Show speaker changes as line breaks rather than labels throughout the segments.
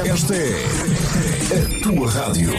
Esta é a tua rádio.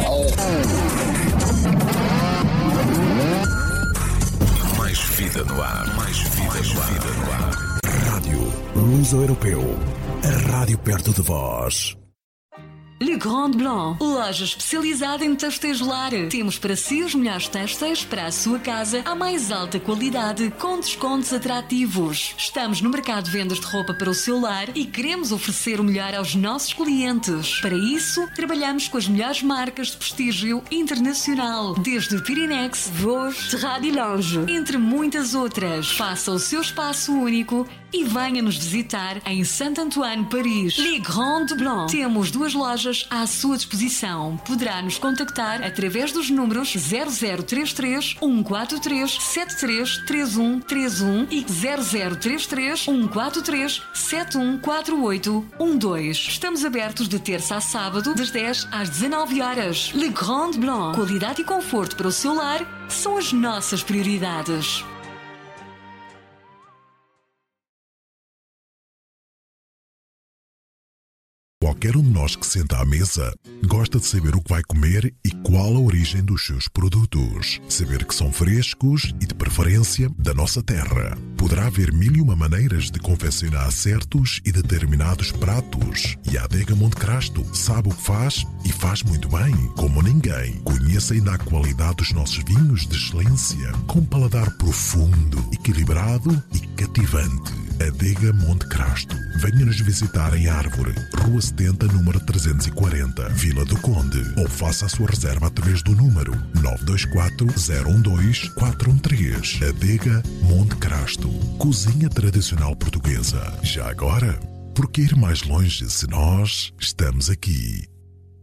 Mais vida no ar. Mais vida no ar. Rádio Luso-Europeu. A rádio perto de vós.
Le Grand Blanc, loja especializada em têxteis lar. Temos para si os melhores têxteis para a sua casa à mais alta qualidade, com descontos atrativos. Estamos no mercado de vendas de roupa para o seu lar e queremos oferecer o melhor aos nossos clientes. Para isso, trabalhamos com as melhores marcas de prestígio internacional, desde Pirinex, Vosges, Terrade e Lange, entre muitas outras. Faça o seu espaço único e venha nos visitar em Saint-Antoine, Paris. Le Grand Blanc. Temos 2 lojas à sua disposição. Poderá nos contactar através dos números 0033 143 733131 e 0033 143 714812. Estamos abertos de terça a sábado, das 10 às 19 horas. Le Grand Blanc. Qualidade e conforto para o seu lar são as nossas prioridades.
Qualquer um de nós que senta à mesa gosta de saber o que vai comer e qual a origem dos seus produtos. Saber que são frescos e, de preferência, da nossa terra. Poderá haver 1001 maneiras de confeccionar certos e determinados pratos. E a Adega Monte Crasto sabe o que faz e faz muito bem, como ninguém. Conheça ainda a qualidade dos nossos vinhos de excelência, com paladar profundo, equilibrado e cativante. Adega Monte Crasto. Venha-nos visitar em Árvore, Rua 70, número 340, Vila do Conde. Ou faça a sua reserva através do número 924-012-413. Adega Monte Crasto. Cozinha tradicional portuguesa. Já agora, por que ir mais longe se nós estamos aqui?